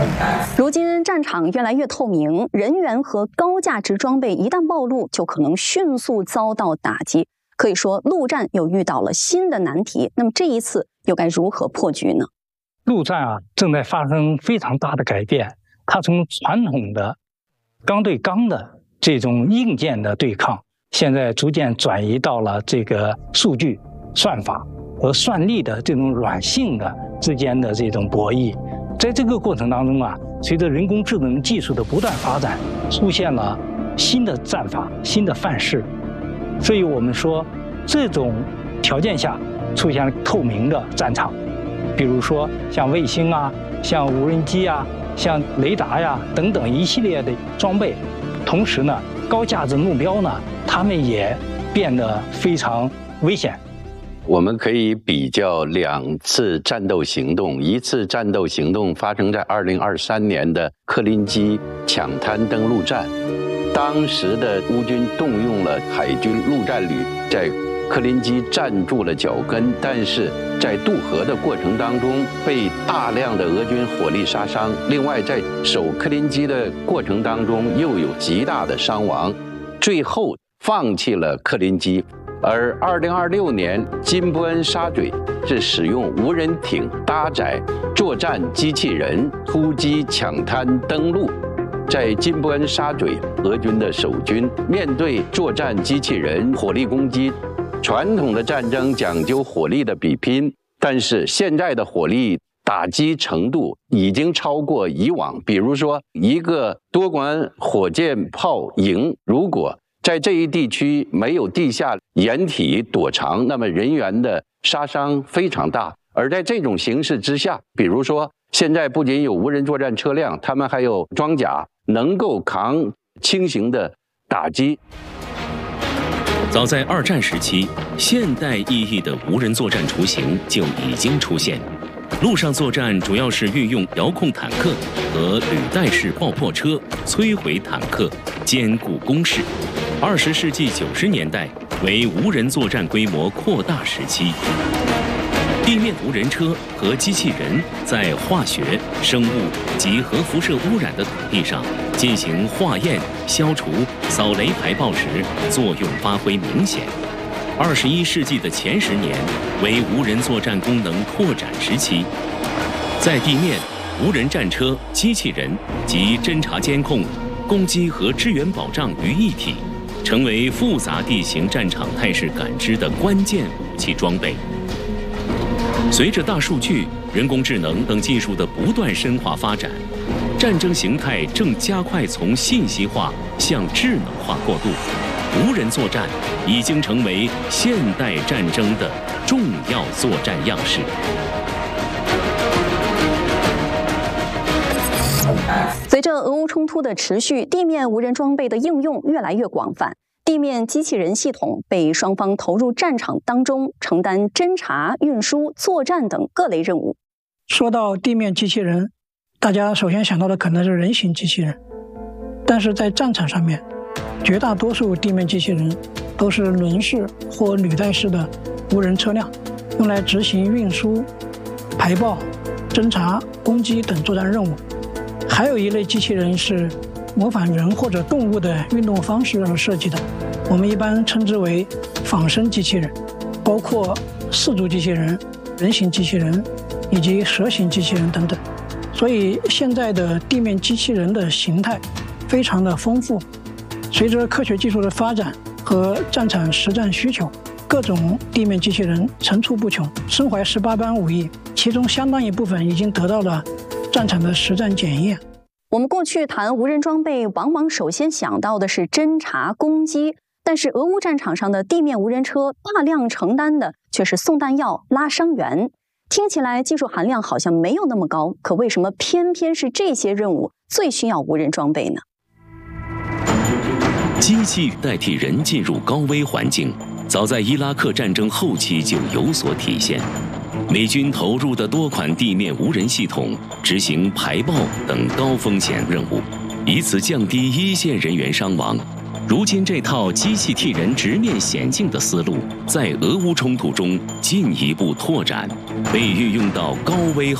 如今战场越来越透明，人员和高价值装备一旦暴露，就可能迅速遭到打击。可以说，陆战又遇到了新的难题。那么这一次又该如何破局呢？ 陆战正在发生非常大的改变，它从传统的刚对刚的这种硬件的对抗，现在逐渐转移到了这个数据、算法和算力的这种软性的之间的这种博弈。在这个过程当中随着人工智能技术的不断发展，出现了新的战法、新的范式。所以我们说，这种条件下出现了透明的战场，比如说像卫星像无人机像雷达等等一系列的装备。同时呢，高价值目标呢，它们也变得非常危险。 我们可以比较2次战斗行动，一次战斗行动发生在2023年的克林基抢滩登陆战。当时的乌军动用了海军陆战旅，在克林基站住了脚跟，但是在渡河的过程当中被大量的俄军火力杀伤。另外，在守克林基的过程当中又有极大的伤亡，最后放弃了克林基。而2026年金布恩沙嘴是使用无人艇搭载作战机器人突击抢滩登陆。在金布恩沙嘴，俄军的守军面对作战机器人火力攻击。传统的战争讲究火力的比拼，但是现在的火力打击程度已经超过以往。比如说，一个多管火箭炮营，如果在这一地区没有地下掩体躲藏，那么人员的杀伤非常大。而在这种形势之下，比如说现在不仅有无人作战车辆，他们还有装甲，能够扛轻型的打击。 早在2战时期，现代意义的无人作战雏形就已经出现。陆上作战主要是运用遥控坦克和履带式爆破车摧毁坦克，兼顾攻势。20世纪90年代为无人作战规模扩大时期。地面无人车和机器人在化学、生物及核辐射污染的土地上进行化验、消除、扫雷排爆时，作用发挥明显。21世纪的前10年为无人作战功能扩展时期，在地面，无人战车、机器人及侦察监控、攻击和支援保障于一体，成为复杂地形战场态势感知的关键武器装备。随着大数据、人工智能等技术的不断深化发展，战争形态正加快从信息化向智能化过渡。无人作战已经成为现代战争的重要作战样式。 随着俄乌冲突的持续，地面无人装备的应用越来越广泛。地面机器人系统被双方投入战场当中，承担侦察、运输、作战等各类任务。 说到地面机器人，大家首先想到的可能是人形机器人，但是在战场上面，绝大多数地面机器人都是轮式或履带式的无人车辆，用来执行运输、排爆、侦察、攻击等作战任务。还有一类机器人是模仿人或者动物的运动方式而设计的，我们一般称之为仿生机器人，包括四足机器人、人形机器人以及蛇形机器人等等。所以现在的地面机器人的形态非常的丰富。随着科学技术的发展和战场实战需求，各种地面机器人层出不穷，身怀18般武艺，其中相当一部分已经得到了战场的实战检验。 我们过去谈无人装备，往往首先想到的是侦察、攻击，但是俄乌战场上的地面无人车大量承担的却是送弹药、拉伤员。听起来技术含量好像没有那么高，可为什么偏偏是这些任务最需要无人装备呢？ 机器代替人进入高危环境，早在伊拉克战争后期就有所体现。美军投入的多款地面无人系统执行排爆等高风险任务，以此降低一线人员伤亡。如今这套机器替人直面险境的思路，在俄乌冲突中进一步拓展，被运用到高危